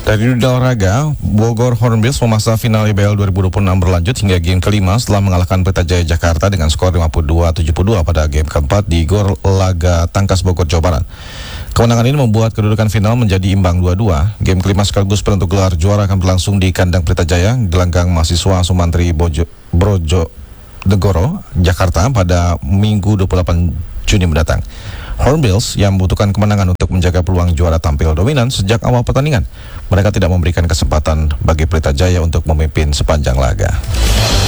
Dari dunia olahraga, Bogor Hornbills memaksa final IBL 2026 berlanjut hingga game kelima setelah mengalahkan Pelita Jaya Jakarta dengan skor 52-72 pada game keempat di Gor Laga Tangkas Bogor, Jawa Barat. Kemenangan ini membuat kedudukan final menjadi imbang 2-2. Game kelima sekaligus penentu gelar juara akan berlangsung di kandang Pelita Jaya, gelanggang mahasiswa Sumantri Brojonegoro, Jakarta pada Minggu 28 Juni mendatang. Hornbills yang membutuhkan kemenangan untuk menjaga peluang juara tampil dominan sejak awal pertandingan. Mereka tidak memberikan kesempatan bagi Pelita Jaya untuk memimpin sepanjang laga.